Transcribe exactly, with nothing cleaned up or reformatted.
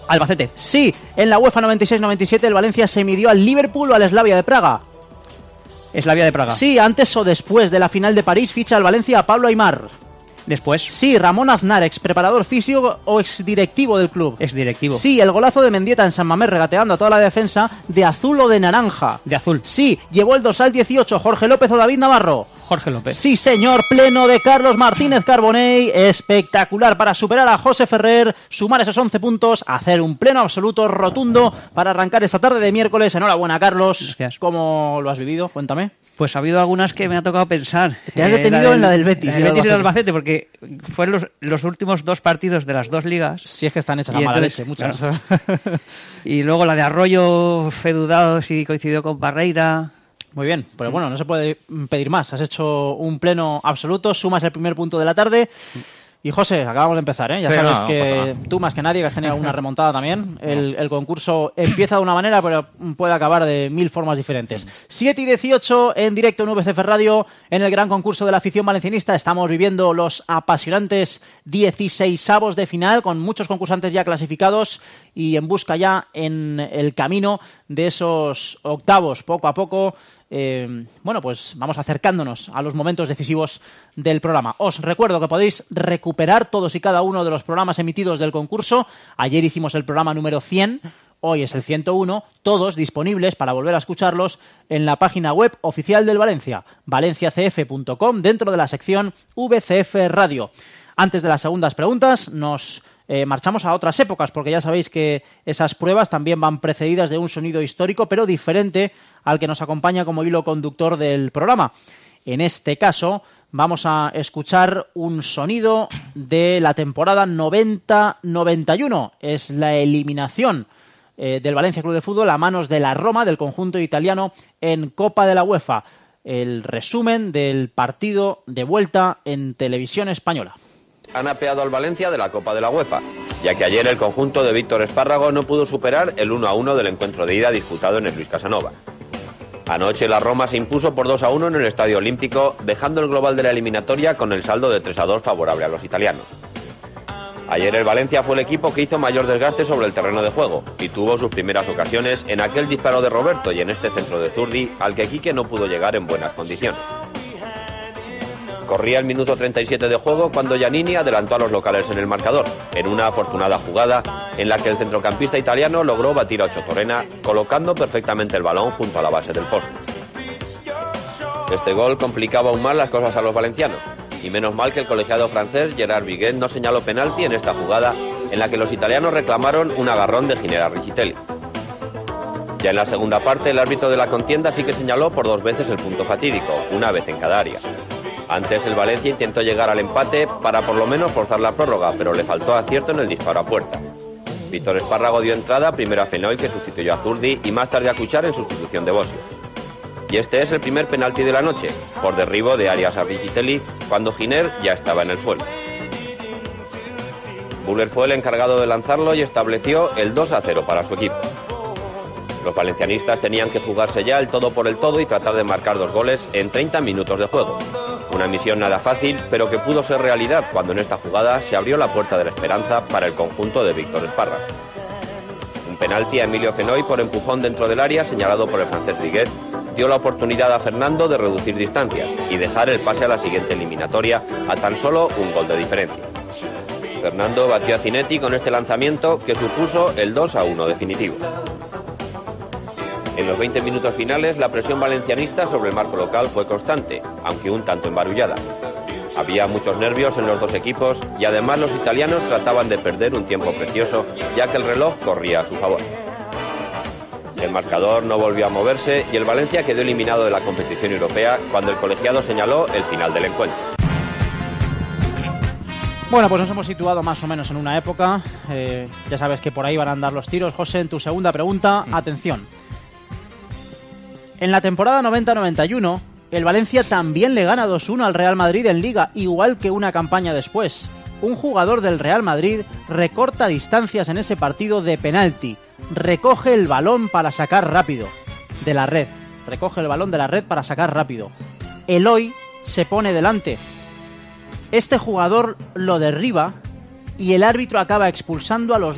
Albacete. Sí, en la UEFA noventa y seis noventa y siete el Valencia se midió al Liverpool o al Slavia de Praga. Slavia de Praga. Sí, antes o después de la final de París ficha al Valencia a Pablo Aimar. Después. Sí, Ramón Aznar, ex preparador físico o ex directivo del club. Ex directivo. Sí, el golazo de Mendieta en San Mamés regateando a toda la defensa, de azul o de naranja. De azul. Sí, llevó el dorsal dieciocho Jorge López o David Navarro. Jorge López. Sí, señor, pleno de Carlos Martínez Carbonell, espectacular para superar a José Ferrer, sumar esos once puntos, hacer un pleno absoluto rotundo para arrancar esta tarde de miércoles. Enhorabuena, Carlos. Gracias. ¿Cómo lo has vivido? Cuéntame. Pues ha habido algunas que me ha tocado pensar. Te has detenido eh, la del, en la del Betis. La del Betis y el Albacete, porque fueron los, los últimos dos partidos de las dos ligas. Si es que están hechas a y mala entonces, leche, muchas. Claro. Y luego la de Arroyo, Fedudado, si coincidió con Barreira. Muy bien, pero bueno, no se puede pedir más. Has hecho un pleno absoluto, sumas el primer punto de la tarde. Y José, acabamos de empezar, ¿eh? Ya sí, sabes no, que no tú más que nadie que has tenido alguna remontada también. El, el concurso empieza de una manera, pero puede acabar de mil formas diferentes. siete y dieciocho en directo en V C F Radio, en el gran concurso de la afición valencianista. Estamos viviendo los apasionantes dieciseisavos de final, con muchos concursantes ya clasificados y en busca ya en el camino de esos octavos, poco a poco. Eh, bueno, pues vamos acercándonos a los momentos decisivos del programa. Os recuerdo que podéis recuperar todos y cada uno de los programas emitidos del concurso. Ayer hicimos el programa número cien, hoy es el ciento uno, todos disponibles para volver a escucharlos en la página web oficial del Valencia, valencia c f punto com, dentro de la sección V C F Radio. Antes de las segundas preguntas, nos eh, marchamos a otras épocas, porque ya sabéis que esas pruebas también van precedidas de un sonido histórico, pero diferente al que nos acompaña como hilo conductor del programa. En este caso, vamos a escuchar un sonido de la temporada noventa noventa y uno. Es la eliminación eh, del Valencia Club de Fútbol a manos de la Roma, del conjunto italiano, en Copa de la UEFA. El resumen del partido de vuelta en televisión española. Han apeado al Valencia de la Copa de la UEFA, ya que ayer el conjunto de Víctor Espárrago no pudo superar el uno a uno del encuentro de ida disputado en el Luis Casanova. Anoche la Roma se impuso por dos a uno en el Estadio Olímpico, dejando el global de la eliminatoria con el saldo de tres a dos favorable a los italianos. Ayer el Valencia fue el equipo que hizo mayor desgaste sobre el terreno de juego y tuvo sus primeras ocasiones en aquel disparo de Roberto y en este centro de Zurdi, al que Quique no pudo llegar en buenas condiciones. Corría el minuto treinta y siete de juego cuando Giannini adelantó a los locales en el marcador, en una afortunada jugada en la que el centrocampista italiano logró batir a Ocho Torrena, colocando perfectamente el balón junto a la base del poste. Este gol complicaba aún más las cosas a los valencianos, y menos mal que el colegiado francés Gerard Viguet no señaló penalti en esta jugada en la que los italianos reclamaron un agarrón de Ginera Richitelli. Ya en la segunda parte el árbitro de la contienda sí que señaló por dos veces el punto fatídico, una vez en cada área. Antes el Valencia intentó llegar al empate para por lo menos forzar la prórroga, pero le faltó acierto en el disparo a puerta. Víctor Espárrago dio entrada primero a Fenoy, que sustituyó a Zurdi, y más tarde a Cuchar en sustitución de Bosio. Y este es el primer penalti de la noche, por derribo de Arias a Richitelli, cuando Giner ya estaba en el suelo. Buller fue el encargado de lanzarlo y estableció el dos a cero para su equipo. Los valencianistas tenían que jugarse ya el todo por el todo y tratar de marcar dos goles en treinta minutos de juego. Una misión nada fácil, pero que pudo ser realidad cuando en esta jugada se abrió la puerta de la esperanza para el conjunto de Víctor Espárrago. Un penalti a Emilio Fenoy por empujón dentro del área señalado por el francés Viguet dio la oportunidad a Fernando de reducir distancias y dejar el pase a la siguiente eliminatoria a tan solo un gol de diferencia. Fernando batió a Zinetti con este lanzamiento que supuso el dos a uno definitivo. En los veinte minutos finales, la presión valencianista sobre el marco local fue constante, aunque un tanto embarullada. Había muchos nervios en los dos equipos y además los italianos trataban de perder un tiempo precioso, ya que el reloj corría a su favor. El marcador no volvió a moverse y el Valencia quedó eliminado de la competición europea cuando el colegiado señaló el final del encuentro. Bueno, pues nos hemos situado más o menos en una época. Eh, ya sabes que por ahí van a andar los tiros. José, en tu segunda pregunta, atención. En la temporada noventa noventa y uno, el Valencia también le gana dos uno al Real Madrid en Liga, igual que una campaña después. Un jugador del Real Madrid recorta distancias en ese partido de penalti. Recoge el balón para sacar rápido de la red. Recoge el balón de la red para sacar rápido. Eloy se pone delante. Este jugador lo derriba y el árbitro acaba expulsando a los